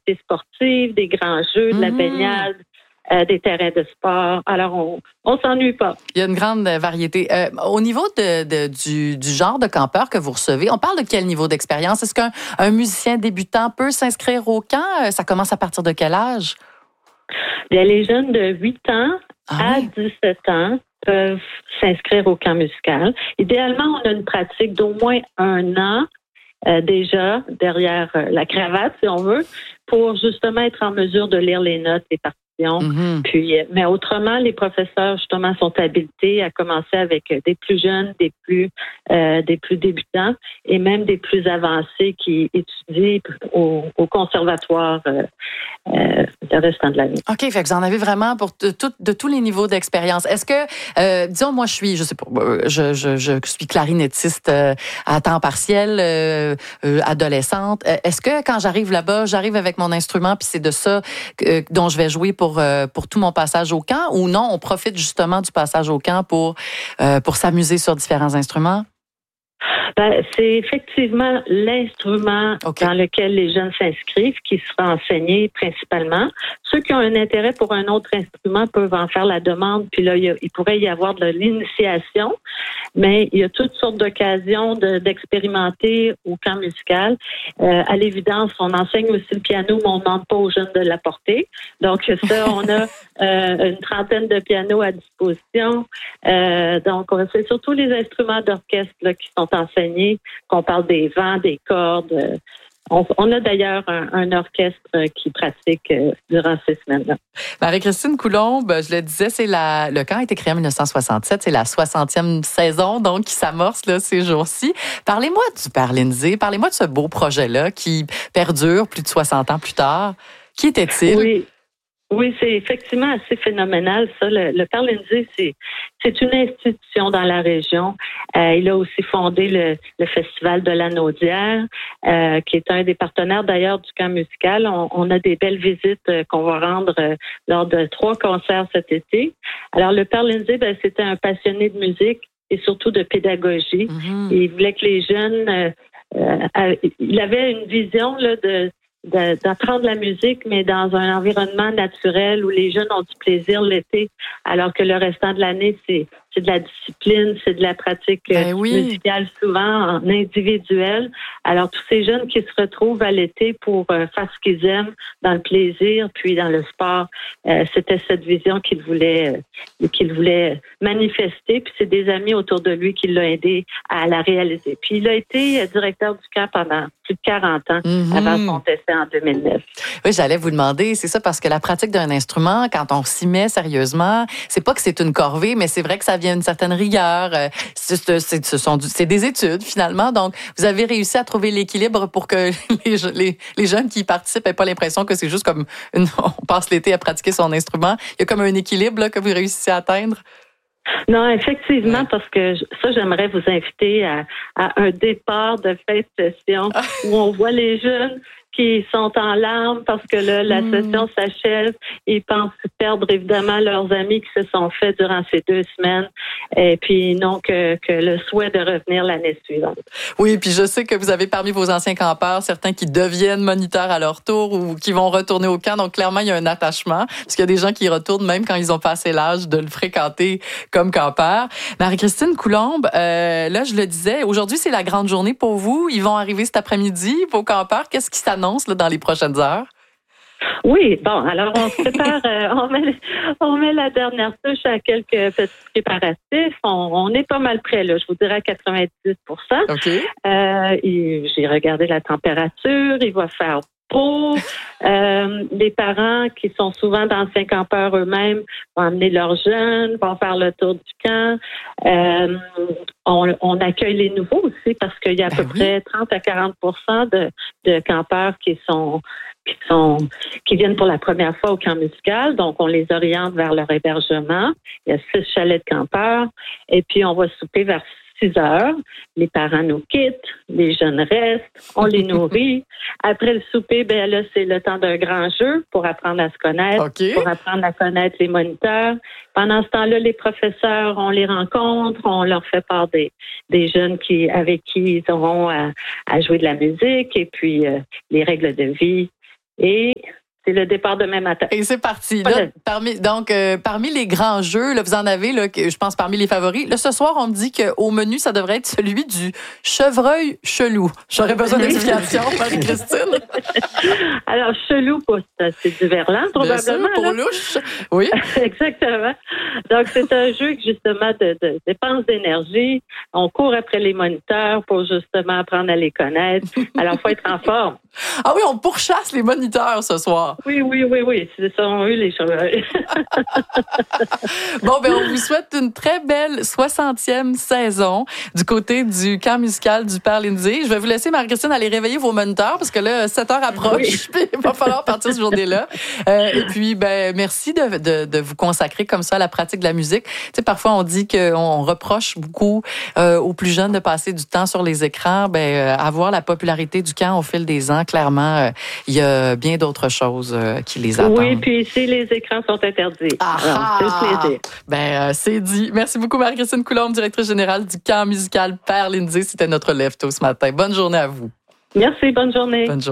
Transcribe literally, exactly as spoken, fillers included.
activités sportives, des grands jeux, de la Mm-hmm. baignade, euh, des terrains de sport. Alors, on on s'ennuie pas. Il y a une grande variété. Euh, au niveau de, de, du, du genre de campeur que vous recevez, on parle de quel niveau d'expérience? Est-ce qu'un un musicien débutant peut s'inscrire au camp? Ça commence à partir de quel âge? Bien, les jeunes de huit ans Ah à oui? dix-sept ans peuvent s'inscrire au camp musical. Idéalement, on a une pratique d'au moins un an euh, déjà derrière euh, la cravate, si on veut, pour justement être en mesure de lire les notes, les partitions. Mm-hmm. Puis, euh, mais autrement, les professeurs justement sont habilités à commencer avec euh, des plus jeunes, des plus euh, des plus débutants et même des plus avancés qui étudient au, au conservatoire euh, euh, le restant de l'année. OK, fait que vous en avez vraiment pour de, tout, de tous les niveaux d'expérience. Est-ce que, euh, disons, moi, je suis, je sais pas, je, je, je suis clarinettiste euh, à temps partiel, euh, euh, adolescente. Est-ce que quand j'arrive là-bas, j'arrive avec mon instrument, puis c'est de ça que, dont je vais jouer pour euh, pour tout mon passage au camp, ou non, on profite justement du passage au camp pour euh, pour s'amuser sur différents instruments? Ben, c'est effectivement l'instrument Okay. dans lequel les jeunes s'inscrivent qui sera enseigné principalement. Ceux qui ont un intérêt pour un autre instrument peuvent en faire la demande, puis là, il, y a, il pourrait y avoir de l'initiation, mais il y a toutes sortes d'occasions de, d'expérimenter au camp musical. Euh, à l'évidence, on enseigne aussi le piano, mais on ne demande pas aux jeunes de l'apporter. Donc ça, on a euh, une trentaine de pianos à disposition. Euh, donc, c'est surtout les instruments d'orchestre là, qui sont enseignés, qu'on parle des vents, des cordes. Euh, on, on a d'ailleurs un, un orchestre qui pratique euh, durant ces semaines-là. Marie-Christine Coulombe, je le disais, c'est la, le camp a été créé en dix-neuf cent soixante-sept, c'est la soixantième saison donc qui s'amorce là, ces jours-ci. Parlez-moi du Père Lindsay, parlez-moi de ce beau projet-là qui perdure plus de soixante ans plus tard. Qui était-il? Oui. Oui, c'est effectivement assez phénoménal, ça. Le, le Père Lindsay, c'est, c'est une institution dans la région. Euh, il a aussi fondé le, le Festival de la Naudière, euh, qui est un des partenaires d'ailleurs du camp musical. On, on a des belles visites euh, qu'on va rendre euh, lors de trois concerts cet été. Alors, le Père Lindsay, ben, c'était un passionné de musique et surtout de pédagogie. Mm-hmm. Et il voulait que les jeunes... Euh, euh, il avait une vision là, de... d'apprendre la musique, mais dans un environnement naturel où les jeunes ont du plaisir l'été, alors que le restant de l'année, c'est, c'est de la discipline, c'est de la pratique ben oui. musicale souvent en individuel. Alors, tous ces jeunes qui se retrouvent à l'été pour euh, faire ce qu'ils aiment dans le plaisir, puis dans le sport, euh, c'était cette vision qu'il voulait, euh, qu'il voulait manifester, puis c'est des amis autour de lui qui l'ont aidé à la réaliser. Puis il a été directeur du camp pendant plus de quarante ans mm-hmm. avant son décès en deux mille neuf. Oui, j'allais vous demander, c'est ça, parce que la pratique d'un instrument, quand on s'y met sérieusement, c'est pas que c'est une corvée, mais c'est vrai que ça vient d'une certaine rigueur. C'est, c'est, ce sont du, c'est des études, finalement. Donc, vous avez réussi à trouver l'équilibre pour que les, les, les jeunes qui y participent n'aient pas l'impression que c'est juste comme une, on passe l'été à pratiquer son instrument. Il y a comme un équilibre là, que vous réussissez à atteindre. Non, effectivement, ouais. Parce que ça, j'aimerais vous inviter à, à un départ de fin de session où on voit les jeunes qui sont en larmes parce que là, la mmh. session s'achève. Ils pensent perdre évidemment leurs amis qui se sont faits durant ces deux semaines et puis non que, que le souhait de revenir l'année suivante. Oui, puis je sais que vous avez parmi vos anciens campeurs certains qui deviennent moniteurs à leur tour ou qui vont retourner au camp. Donc, clairement, il y a un attachement parce qu'il y a des gens qui y retournent même quand ils ont passé l'âge de le fréquenter comme campeur. Marie-Christine Coulombe, euh, là, je le disais, aujourd'hui, c'est la grande journée pour vous. Ils vont arriver cet après-midi, vos campeurs. Qu'est-ce qui s'annonce là, dans les prochaines heures? Oui, bon, alors on se prépare, euh, on, met, on met la dernière touche à quelques petits préparatifs. On, on est pas mal près, là, je vous dirais à quatre-vingt-dix pour cent. Okay. Euh, et j'ai regardé la température, il va faire beau. Euh, les parents qui sont souvent d'anciens campeurs eux-mêmes vont amener leurs jeunes, vont faire le tour du camp. Euh, on, on accueille les nouveaux aussi parce qu'il y a à ben peu oui. près trente à quarante pour cent de, de campeurs qui sont qui sont qui viennent pour la première fois au camp musical. Donc, on les oriente vers leur hébergement. Il y a six chalets de campeurs. Et puis, on va souper vers six heures. Les parents nous quittent, les jeunes restent, on les nourrit. Après le souper, ben là, c'est le temps d'un grand jeu pour apprendre à se connaître, okay. pour apprendre à connaître les moniteurs. Pendant ce temps-là, les professeurs, on les rencontre, on leur fait part des, des jeunes qui, avec qui ils auront à, à jouer de la musique et puis euh, les règles de vie. Et c'est le départ demain matin. Et c'est parti. Là, parmi, donc, euh, parmi les grands jeux, là, vous en avez, là, je pense, parmi les favoris. Là, ce soir, on me dit qu'au menu, ça devrait être celui du chevreuil chelou. J'aurais besoin d'explications, Marie-Christine. Alors, chelou, c'est du verlan, probablement. Bien sûr, pour là. louche. Oui. Exactement. Donc, c'est un jeu, justement, de, de dépense d'énergie. On court après les moniteurs pour, justement, apprendre à les connaître. Alors, il faut être en forme. Ah oui, on pourchasse les moniteurs ce soir. Oui, oui, oui, oui. Ce sont eux les chevreuils. Bon, ben on vous souhaite une très belle soixantième saison du côté du camp musical du Père Lindsay. Je vais vous laisser, Marie-Christine, aller réveiller vos moniteurs parce que là, sept heures approche. Oui. Puis il va falloir partir cette journée-là. Euh, et puis, ben merci de, de, de vous consacrer comme ça à la pratique de la musique. Tu sais, parfois, on dit qu'on reproche beaucoup euh, aux plus jeunes de passer du temps sur les écrans. Ben, euh, avoir la popularité du camp au fil des ans, clairement, il euh, y a bien d'autres choses euh, qui les attendent. Oui, puis si les écrans sont interdits. Ah, alors, c'est le plaisir. Ben, euh, c'est dit. Merci beaucoup, Marie-Christine Coulombe, directrice générale du camp musical Père Lindsay. C'était notre lève-tôt ce matin. Bonne journée à vous. Merci, bonne journée. Bonne journée.